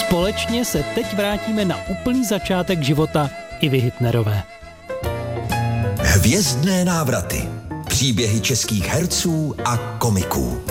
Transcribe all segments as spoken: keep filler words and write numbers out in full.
Společně se teď vrátíme na úplný začátek života Ivy Hitnerové. Hvězdné návraty. Příběhy českých herců a komiků.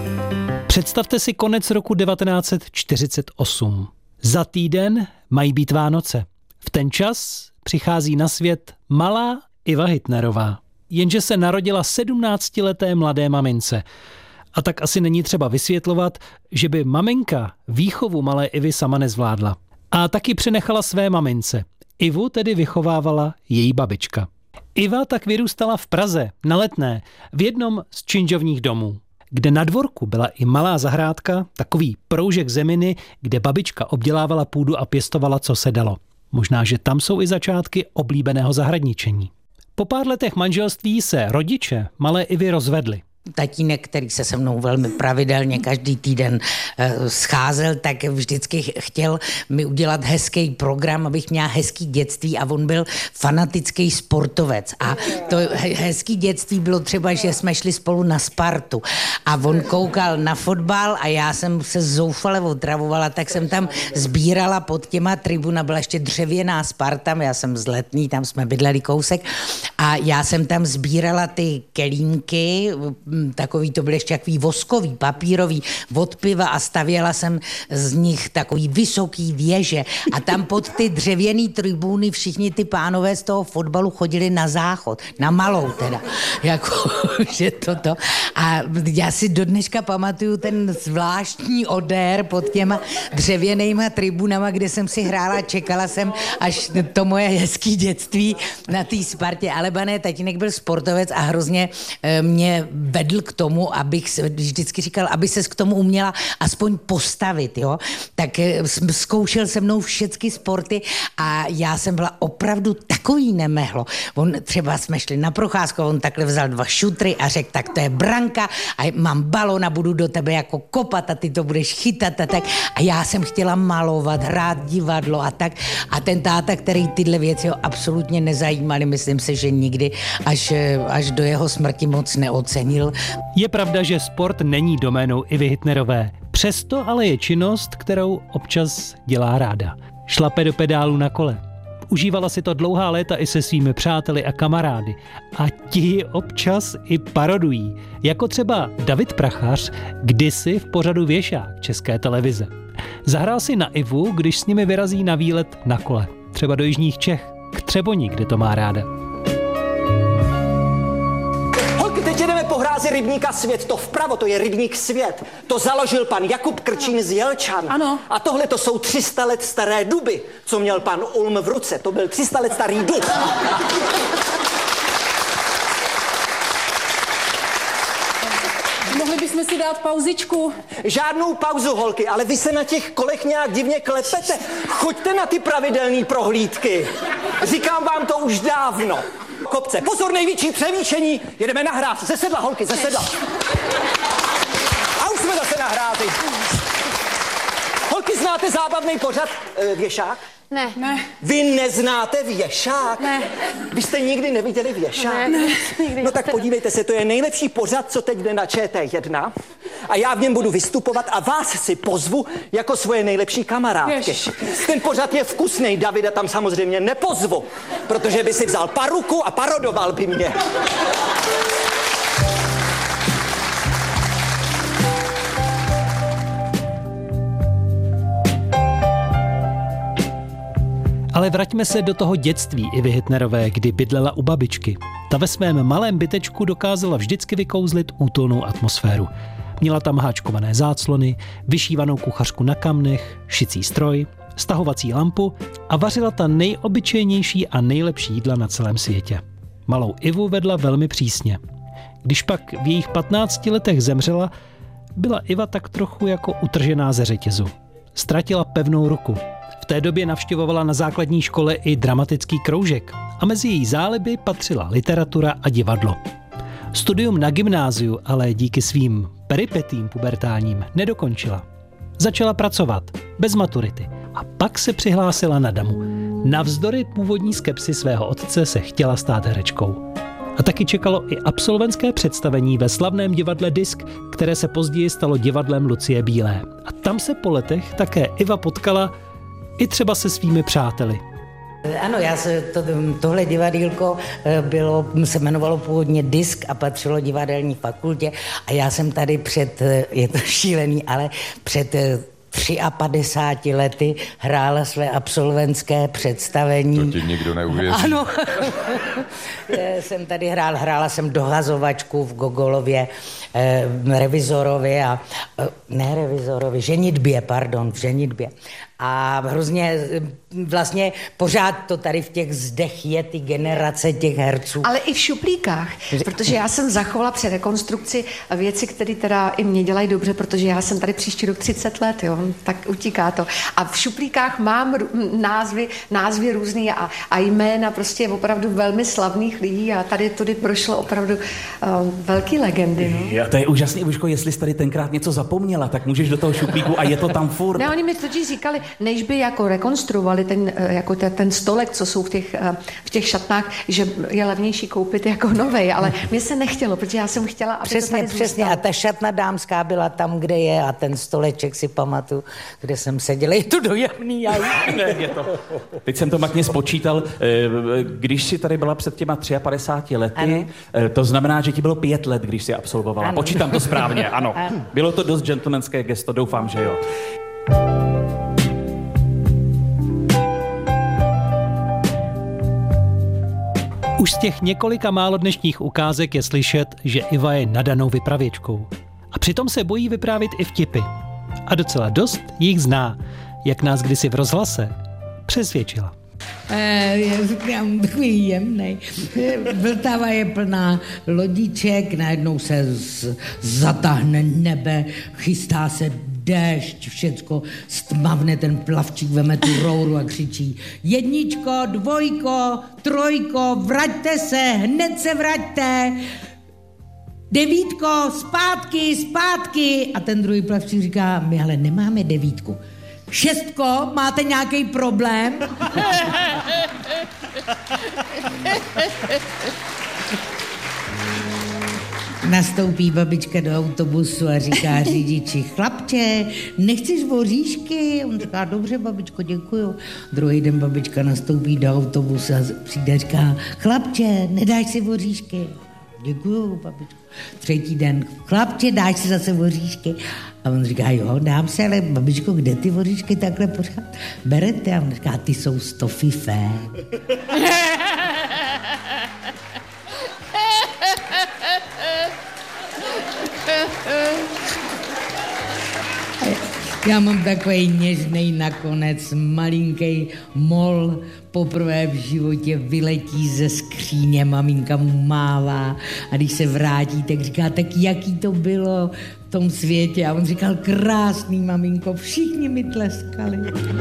Představte si konec roku devatenáct set čtyřicet osm. Za týden mají být Vánoce. V ten čas přichází na svět malá Iva Hitnerová. Jenže se narodila sedmnáctileté mladé mamince. A tak asi není třeba vysvětlovat, že by maminka výchovu malé Ivy sama nezvládla. A taky přenechala své mamince. Ivu tedy vychovávala její babička. Iva tak vyrůstala v Praze, na Letné, v jednom z činžovních domů, kde na dvorku byla i malá zahrádka, takový proužek zeminy, kde babička obdělávala půdu a pěstovala, co se dalo. Možná, že tam jsou i začátky oblíbeného zahradničení. Po pár letech manželství se rodiče malé Ivy rozvedli. Tatínek, který se se mnou velmi pravidelně každý týden e, scházel, tak vždycky chtěl mi udělat hezký program, abych měla hezký dětství, a on byl fanatický sportovec. A to hezký dětství bylo třeba, že jsme šli spolu na Spartu a on koukal na fotbal a já jsem se zoufale otravovala, tak jsem tam sbírala pod těma tribuna, byla ještě dřevěná Sparta, já jsem z Letný, tam jsme bydleli kousek, a já jsem tam sbírala ty kelímky, takový, to byly ještě takový voskový, papírový od piva, a stavěla jsem z nich takový vysoký věže a tam pod ty dřevěný tribuny všichni ty pánové z toho fotbalu chodili na záchod, na Malou teda, jako, že toto. A já si do dneška pamatuju ten zvláštní odér pod těma dřevěnejma tribunama, kde jsem si hrála, čekala jsem, až to moje hezký dětství na té Spartě, ale bané, tatínek byl sportovec a hrozně mě vedl k tomu, abych se, vždycky říkal, aby ses k tomu uměla aspoň postavit, jo. Tak zkoušel se mnou všechny sporty a já jsem byla opravdu takový nemehlo. On třeba jsme šli na procházku, on takhle vzal dva šutry a řekl, tak to je branka a mám balon a budu do tebe jako kopat a ty to budeš chytat a tak. A já jsem chtěla malovat, hrát divadlo a tak. A ten táta, který tyhle věci ho absolutně nezajímaly, myslím si, že nikdy až, až do jeho smrti moc neocenil. Je pravda, že sport není doménou Ivy Hitnerové. Přesto ale je činnost, kterou občas dělá ráda. Šlape do pedálu na kole. Užívala si to dlouhá léta i se svými přáteli a kamarády. A ti ji občas i parodují. Jako třeba David Prachař, kdysi v pořadu Věšák České televize. Zahrál si na Ivu, když s nimi vyrazí na výlet na kole. Třeba do jižních Čech, k Třeboni, kde to má ráda. Teď jedeme po hrázi rybníka Svět, to vpravo, to je rybník Svět. To založil pan Jakub Krčín z Jelčan. Ano. A tohle to jsou tři sta let staré duby, co měl pan Ulm v ruce. To byl tři sta let starý dub. Mohli bychom si dát pauzičku? Žádnou pauzu, holky, ale vy se na těch kolech nějak divně klepete. Choďte na ty pravidelné prohlídky. Říkám vám to už dávno. Kopce, pozor, největší převýšení, jedeme na hráz, ze sedla, holky, ze sedla. A už jsme zase na hrázi. Holky, znáte zábavný pořad e, Věšák? Ne. ne. Vy neznáte Věšák? Ne. Vy jste nikdy neviděli Věšák? Ne. ne. No tak podívejte se, to je nejlepší pořad, co teď jde na Č T jedna. A já v něm budu vystupovat a vás si pozvu jako svoje nejlepší kamarádky. Jež. Ten pořad je vkusnej, Davida tam samozřejmě nepozvu, protože by si vzal paruku a parodoval by mě. Ale vraťme se do toho dětství Ivy Hitnerové, kdy bydlela u babičky. Ta ve svém malém bytečku dokázala vždycky vykouzlit útulnou atmosféru. Měla tam háčkované záclony, vyšívanou kuchařku na kamnech, šicí stroj, stahovací lampu a vařila ta nejobyčejnější a nejlepší jídla na celém světě. Malou Ivu vedla velmi přísně. Když pak v jejich patnácti letech zemřela, byla Iva tak trochu jako utržená ze řetězu. Ztratila pevnou ruku. V té době navštěvovala na základní škole i dramatický kroužek a mezi její záliby patřila literatura a divadlo. Studium na gymnáziu ale díky svým peripetím pubertálním nedokončila. Začala pracovat, bez maturity, a pak se přihlásila na damu. Navzdory původní skepsi svého otce se chtěla stát herečkou. A taky čekalo i absolventské představení ve slavném divadle Disk, které se později stalo divadlem Lucie Bílé. A tam se po letech také Iva potkala i třeba se svými přáteli. Ano, já se to, tohle divadýlko bylo, se jmenovalo původně Disk a patřilo divadelní fakultě a já jsem tady před, je to šílený, ale před padesát lety hrála své absolventské představení. To ti nikdo neuvěří. Ano. jsem tady hrál, hrála jsem dohazovačku v Gogolově, eh, Revizorovi a ne Revizorovi, ženitbě, pardon, v ženitbě. A hrozně vlastně pořád to tady v těch zdech je, ty generace těch herců. Ale i v šuplíkách, protože já jsem zachovala při rekonstrukci věci, které teda i mě dělají dobře, protože já jsem tady příští rok třicet let, jo, tak utíká to. A v šuplíkách mám názvy, názvy různý a, a jména prostě opravdu velmi slavných lidí a tady tudy prošlo opravdu uh, velký legendy. No. Jo, to je úžasný, Ivuško, jestli jsi tady tenkrát něco zapomněla, tak můžeš do toho šuplíku a je to tam furt. Ne, oni mi totiž říkali, než by jako rekonstruovali ten, jako ten, ten stolek, co jsou v těch, v těch šatnách, že je levnější koupit jako novej, ale mě se nechtělo, protože já jsem chtěla, aby přesně, to tady přesně. zůstalo. A ta šatna dámská byla tam, kde je a ten stoleček si pamatuju, kde jsem seděla. Je to dojemný. Já... ne, je to. Teď jsem to matně spočítal, když jsi tady byla před těma padesát třemi lety, ano. To znamená, že ti bylo pět let, když jsi absolvovala. Ano. Počítám to správně, ano. ano. Bylo to dost gentlemanské gesto, doufám, že jo. Už z těch několika málo dnešních ukázek je slyšet, že Iva je nadanou vypravěčkou. A přitom se bojí vyprávět i vtipy. A docela dost jich zná, jak nás kdysi v rozhlase přesvědčila. Já říkám, takový jemnej. Vltava je plná lodiček, najednou se z, zatáhne nebe, chystá se déšť, všecko stmavne, ten plavčík veme tu rouru a křičí jedničko, dvojko, trojko, vraťte se, hned se vraťte, devítko, zpátky, zpátky. A ten druhý plavčík říká, my ale nemáme devítku. Šestko, máte nějaký problém? Nastoupí babička do autobusu a říká řidiči, chlapče, nechceš voříšky? On říká, dobře, babičko, děkuju. Druhý den babička nastoupí do autobusu a přijde a říká, chlapče, nedáš si voříšky? Děkuju, babičko. Třetí den, chlapče, dáš si zase voříšky? A on říká, jo, dám se, ale babičko, kde ty voříšky takhle pořád berete? A on říká, ty jsou z Toffifé. Já mám takový něžnej nakonec, malinký mol, poprvé v životě vyletí ze skříně, maminka mu mává a když se vrátí, tak říká, tak jaký to bylo v tom světě? A on říkal, krásný, maminko, všichni mi tleskali.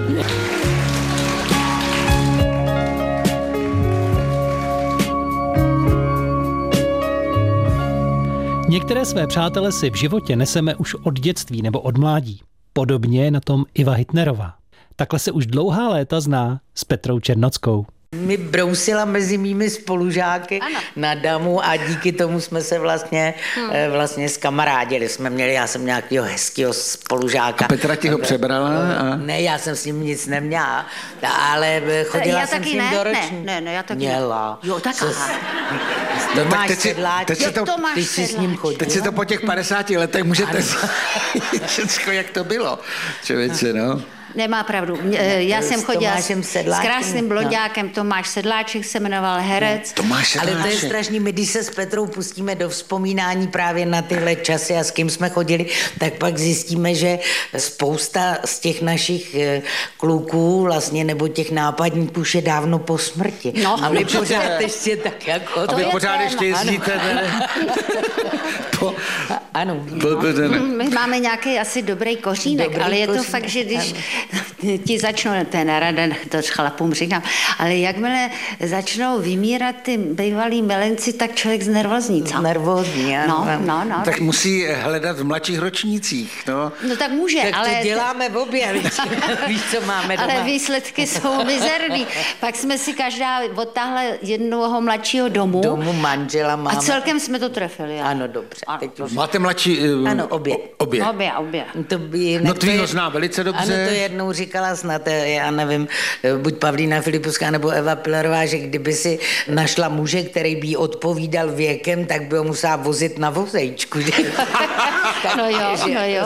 Některé své přátele si v životě neseme už od dětství nebo od mládí. Podobně je na tom Iva Hitnerová. Takhle se už dlouhá léta zná s Petrou Černockou. Mi brousila mezi mými spolužáky ano. na damu a díky tomu jsme se vlastně, hmm. vlastně zkamarádili. Jsme měli, já jsem nějakého hezkého spolužáka. A Petra ti ho přebrala? A... Ne, já jsem s ním nic neměla, ale chodila já jsem taky s ním ne, do roční. Ne, ne, ne, já taky měla. Jo, tak aha. To no, máš teď si, teď si to, to máš ty jsi s ním chodila. Teď si to po těch padesáti letech můžete všechno, jak to bylo. Člověče, no. Nemá pravdu. Já jsem chodila s, s krásným blonďákem, no. Tomáš Sedláček se jmenoval herec. Tomáš Sedláček. Ale to je strašný, my když se s Petrou pustíme do vzpomínání právě na tyhle časy a s kým jsme chodili, tak pak zjistíme, že spousta z těch našich kluků vlastně, nebo těch nápadníků je dávno po smrti. No, a my pořád ještě tak jako... A vy pořád ještě jezdíte. po, ano. Po, po, My máme nějaký asi dobrý kořínek, dobrý ale je to kořínek, fakt, že když... ti začnou, to je nerada, to chlapům říkám, ale jakmile začnou vymírat ty bývalí milenci, tak člověk znervozní, co? Nervózní, no, no, no. Tak musí hledat v mladších ročnících, no. No tak může, tak ale... to děláme v obě, víš, co máme doma. Ale výsledky jsou mizerný. Pak jsme si každá odtáhla jednoho mladšího domů. Domu manžela máme. A celkem jsme to trefili. Ano, dobře. Ano. Teď už... Máte mladší... Uh, Ano, obě. Obě. Obě, obě. To by, no tvýho je... zná velice dobře. Ano, to jednou říkala snad, já nevím, buď Pavlína Filipovská nebo Eva Pilarová, že kdyby si našla muže, který by jí odpovídal věkem, tak by ho musela vozit na vozejčku. No jo, no jo.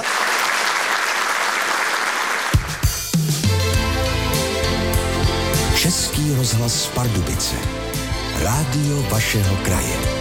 Český rozhlas Pardubice. Rádio vašeho kraje.